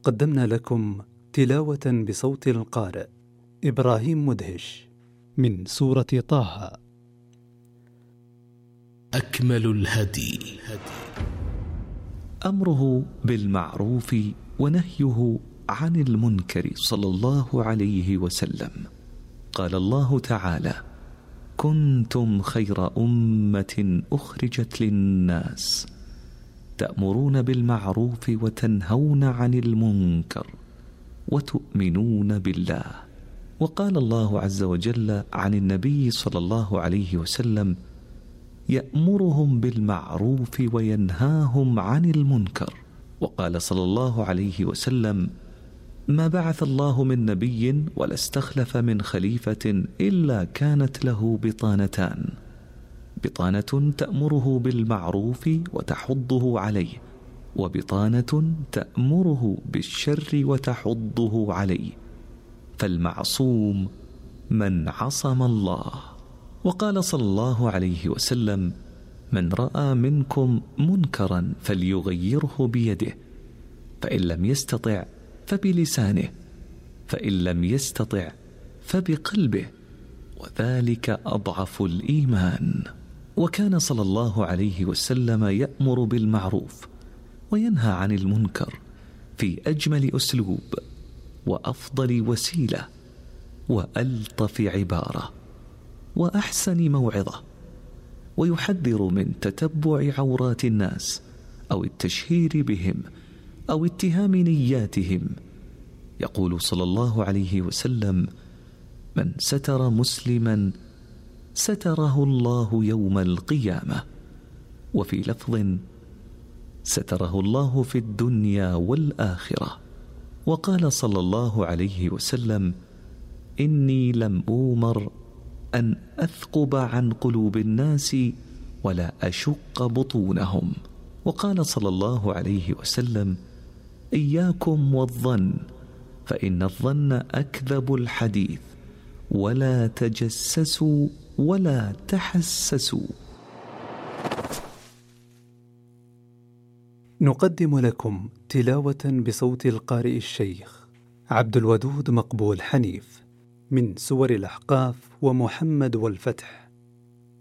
قدمنا لكم تلاوة بصوت القارئ إبراهيم مدهش من سورة طه. أكمل الهدي أمره بالمعروف ونهيه عن المنكر صلى الله عليه وسلم. قال الله تعالى: كنتم خير أمة أخرجت للناس تأمرون بالمعروف وتنهون عن المنكر وتؤمنون بالله. وقال الله عز وجل عن النبي صلى الله عليه وسلم: يأمرهم بالمعروف وينهاهم عن المنكر. وقال صلى الله عليه وسلم: ما بعث الله من نبي ولا استخلف من خليفة إلا كانت له بطانتان: بطانة تأمره بالمعروف وتحضه عليه، وبطانة تأمره بالشر وتحضه عليه. فالمعصوم من عصم الله. وقال صلى الله عليه وسلم: من رأى منكم منكرا فليغيره بيده، فإن لم يستطع فبلسانه، فإن لم يستطع فبقلبه، وذلك أضعف الإيمان. وكان صلى الله عليه وسلم يأمر بالمعروف وينهى عن المنكر في أجمل أسلوب وأفضل وسيلة وألطف عبارة وأحسن موعظة، ويحذر من تتبع عورات الناس أو التشهير بهم أو اتهام نياتهم. يقول صلى الله عليه وسلم: من ستر مسلما ستره الله يوم القيامة. وفي لفظ: ستره الله في الدنيا والآخرة. وقال صلى الله عليه وسلم: إني لم أؤمر أن أثقب عن قلوب الناس ولا أشق بطونهم. وقال صلى الله عليه وسلم: إياكم والظن، فإن الظن أكذب الحديث، ولا تجسسوا ولا تحسسوا. نقدم لكم تلاوة بصوت القارئ الشيخ عبد الودود مقبول حنيف من سور الأحقاف ومحمد والفتح.